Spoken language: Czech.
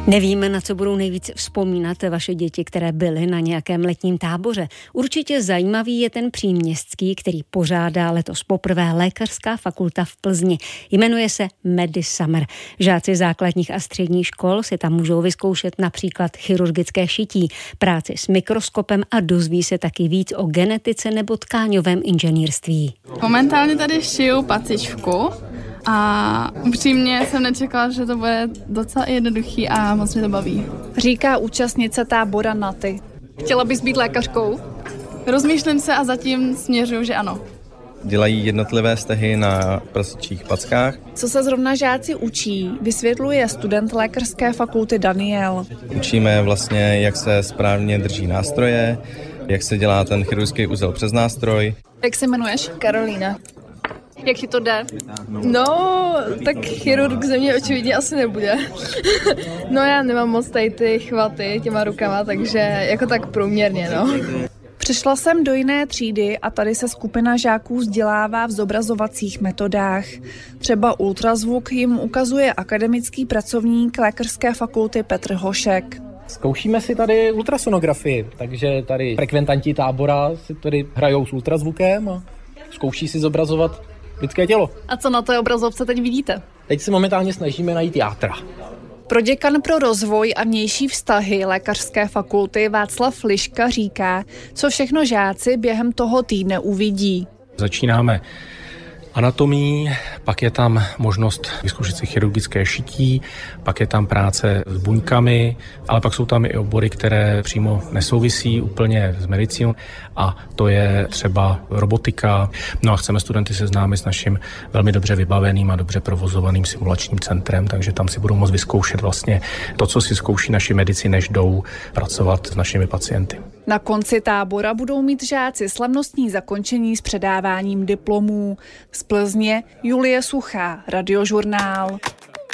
Nevíme, na co budou nejvíc vzpomínat vaše děti, které byly na nějakém letním táboře. Určitě zajímavý je ten příměstský, který pořádá letos poprvé Lékařská fakulta v Plzni. Jmenuje se Medisummer. Žáci základních a středních škol si tam můžou vyzkoušet například chirurgické šití, práci s mikroskopem a dozví se taky víc o genetice nebo tkáňovém inženýrství. Momentálně tady šiju pacičku. A upřímně jsem nečekala, že to bude docela jednoduchý a moc mě to baví. Říká účastnice tábora Naty. Chtěla bys být lékařkou? Rozmýšlím se a zatím směřuju, že ano. Dělají jednotlivé stehy na prasičích packách. Co se zrovna žáci učí, vysvětluje student Lékařské fakulty Daniel. Učíme vlastně, jak se správně drží nástroje, jak se dělá ten chirurgický úzel přes nástroj. Jak se jmenuješ? Karolína. Jak ti to jde? No, tak chirurg ze mě očividně asi nebude. No já nemám moc tady ty chvaty těma rukama, takže jako tak průměrně, no. Přišla jsem do jiné třídy a tady se skupina žáků vzdělává v zobrazovacích metodách. Třeba ultrazvuk jim ukazuje akademický pracovník Lékařské fakulty Petr Hošek. Zkoušíme si tady ultrasonografii, takže tady frekventanti tábora si tady hrajou s ultrazvukem a zkouší si zobrazovat lidské tělo. A co na té obrazovce teď vidíte? Teď se momentálně snažíme najít játra. Proděkan pro rozvoj a vnější vztahy Lékařské fakulty Václav Liška říká, co všechno žáci během toho týdne uvidí. Začínáme anatomii, pak je tam možnost vyzkoušet si chirurgické šití, pak je tam práce s buňkami, ale pak jsou tam i obory, které přímo nesouvisí úplně s medicínou a to je třeba robotika. No a chceme studenty seznámit s naším velmi dobře vybaveným a dobře provozovaným simulačním centrem, takže tam si budou moct vyzkoušet vlastně to, co si zkouší naši medici, než jdou pracovat s našimi pacienty. Na konci tábora budou mít žáci slavnostní zakončení s předáváním diplomů. Z Plzně Julie Suchá, Radiožurnál.